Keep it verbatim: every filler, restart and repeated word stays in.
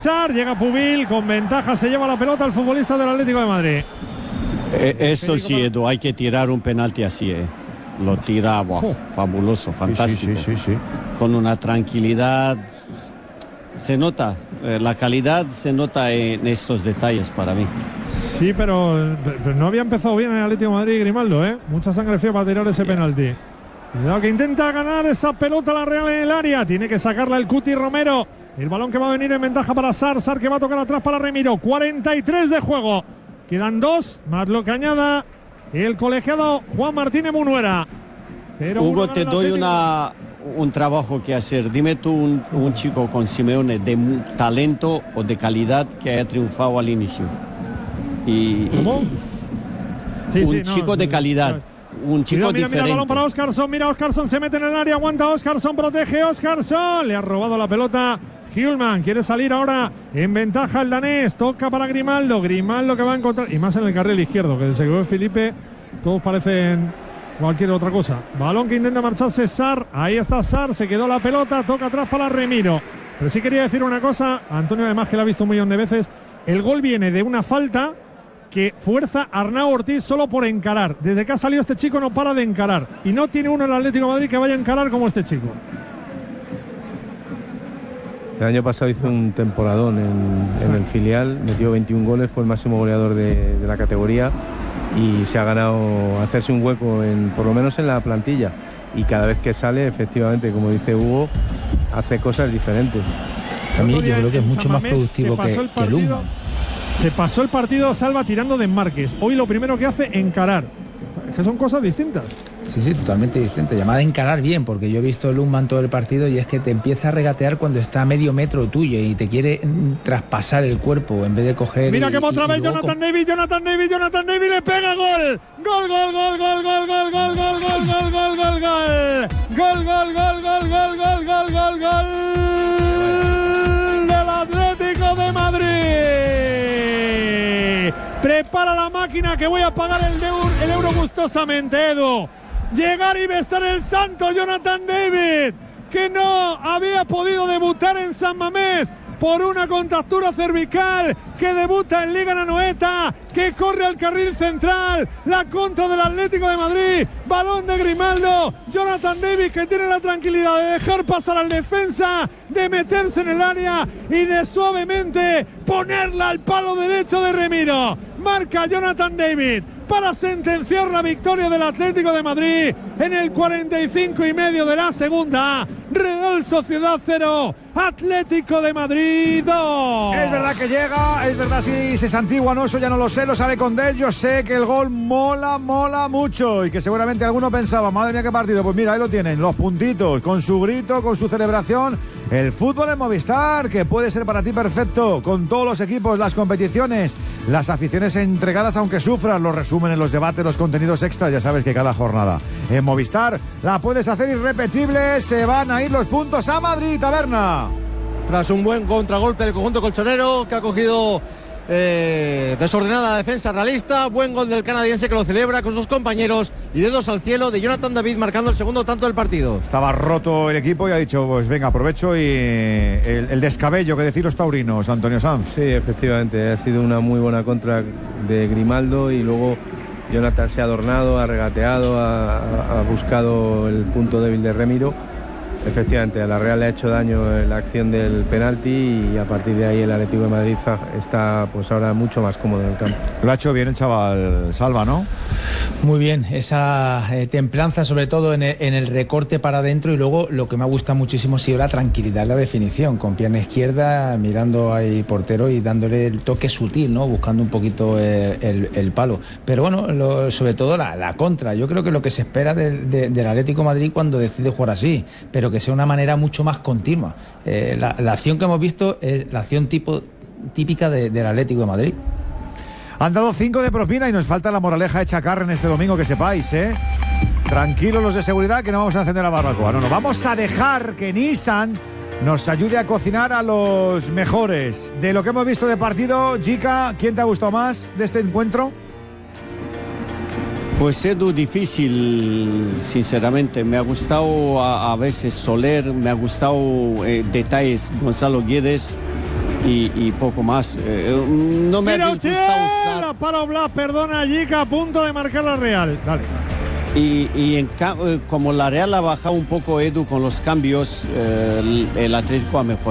Llega Pubil, con ventaja se lleva la pelota el futbolista del Atlético de Madrid. Eh, esto sí, Edu, hay que tirar un penalti así, eh. Lo tira, wow, oh. fabuloso, fantástico. Sí, sí, sí, sí, sí. Con una tranquilidad. Se nota, eh, la calidad se nota en estos detalles para mí. Sí, pero, pero no había empezado bien el Atlético de Madrid, Grimaldo, ¿eh? Mucha sangre fría para tirar ese penalti. Cuidado que intenta ganar esa pelota la Real en el área. Tiene que sacarla el Cuti Romero. El balón que va a venir en ventaja para Sar. Sar que va a tocar atrás para Remiro. cuarenta y tres de juego. Quedan dos, más lo que añada el colegiado Juan Martínez Munuera. Hugo, te doy una, un trabajo que hacer. Dime tú un, un chico con Simeone de talento o de calidad que haya triunfado al inicio. Y, ¿Cómo? Sí, un sí, chico no, de calidad. No. Un chico mira, mira, diferente. Mira el balón para Óscarson. Mira, Óscarson se mete en el área. Aguanta Óscarson. Protege Óscarson. Le ha robado la pelota Hjulman. Quiere salir ahora en ventaja el danés. Toca para Grimaldo. Grimaldo que va a encontrar. Y más en el carril izquierdo. Que desde que ve Felipe, todos parecen cualquier otra cosa. Balón que intenta marcharse Sar. Ahí está Sar. Se quedó la pelota. Toca atrás para Remiro. Pero sí quería decir una cosa. Antonio, además, que la ha visto un millón de veces. El gol viene de una falta que fuerza a Arnau Ortiz solo por encarar. Desde que ha salido este chico no para de encarar. Y no tiene uno en el Atlético de Madrid que vaya a encarar como este chico. El año pasado hizo un temporadón en, en el filial, metió veintiún goles, fue el máximo goleador de, de la categoría y se ha ganado hacerse un hueco, en, por lo menos en la plantilla. Y cada vez que sale, efectivamente, como dice Hugo, hace cosas diferentes. A mí yo creo que es mucho más productivo que, que Luma. Se pasó el partido Salva tirando de enmarques. Hoy lo primero que hace, encarar. Es que son cosas distintas. Sí, sí, totalmente distintas. Llamada encarar bien, porque yo he visto a Lundman todo el partido y es que te empieza a regatear cuando está a medio metro tuyo y te quiere mm, traspasar el cuerpo en vez de coger. Mira y, que otra vez Jonathan con... David, Jonathan David, Jonathan David le pega gol. Gol, gol, gol, gol, gol, gol, gol, gol, gol, gol, gol, gol, gol. Gol, gol, gol, gol, gol, gol, gol, gol, gol. Del Atlético de Madrid. Prepara la máquina que voy a pagar el, euro, el euro gustosamente, Edu. Llegar y besar el santo Jonathan David, que no había podido debutar en San Mamés por una contractura cervical, que debuta en Liga Anoeta, que corre al carril central, la contra del Atlético de Madrid, balón de Grimaldo, Jonathan David que tiene la tranquilidad de dejar pasar al defensa, de meterse en el área y de suavemente ponerla al palo derecho de Remiro. Marca Jonathan David para sentenciar la victoria del Atlético de Madrid en el cuarenta y cinco y medio de la segunda. Real Sociedad cero, Atlético de Madrid dos. Es verdad que llega, es verdad si se santigua, no, eso ya no lo sé, lo sabe Condés. Yo sé que el gol mola, mola mucho y que seguramente alguno pensaba, madre mía qué partido. Pues mira, ahí lo tienen, los puntitos, con su grito, con su celebración. El fútbol en Movistar, que puede ser para ti perfecto, con todos los equipos, las competiciones, las aficiones entregadas aunque sufran, los resúmenes, los debates, los contenidos extras, ya sabes que cada jornada en Movistar la puedes hacer irrepetible. Se van a ir los puntos a Madrid, Taberna. Tras un buen contragolpe del conjunto colchonero que ha cogido eh, desordenada la defensa realista, buen gol del canadiense que lo celebra con sus compañeros y dedos al cielo de Jonathan David marcando el segundo tanto del partido. Estaba roto el equipo y ha dicho, pues venga, aprovecho y el, el descabello que decir los taurinos, Antonio Sanz. Sí, efectivamente, ha sido una muy buena contra de Grimaldo y luego Jonathan se ha adornado, ha regateado, ha, ha buscado el punto débil de Remiro. Efectivamente, a la Real le ha hecho daño la acción del penalti y a partir de ahí el Atlético de Madrid está pues ahora mucho más cómodo en el campo. Lo ha hecho bien el chaval Salva, ¿no? Muy bien, esa eh, templanza sobre todo en el, en el recorte para adentro y luego lo que me ha gustado muchísimo ha sido la tranquilidad, la definición, con pierna izquierda, mirando ahí portero y dándole el toque sutil, ¿no? Buscando un poquito el, el, el palo. Pero bueno, lo, sobre todo la, la contra. Yo creo que lo que se espera de, de, del Atlético de Madrid cuando decide jugar así, pero que sea una manera mucho más continua. Eh, la, la acción que hemos visto es la acción tipo, típica de, del Atlético de Madrid. Han dado cinco de propina y nos falta la moraleja de Chacarra en este domingo, que sepáis, ¿eh? Tranquilos los de seguridad que no vamos a encender la barbacoa. No, no, vamos a dejar que Nissan nos ayude a cocinar a los mejores. De lo que hemos visto de partido, Jica, ¿quién te ha gustado más de este encuentro? Pues Edu, difícil, sinceramente. Me ha gustado a, a veces Soler, me ha gustado eh, detalles Gonzalo Guedes. y, y poco más. Eh, no me Mira, ha disgustado usar. para Oblak, perdona, Jica a punto de marcar la Real. Dale. Y, y en, como la Real ha bajado un poco, Edu, con los cambios, eh, el, el Atlético ha mejorado.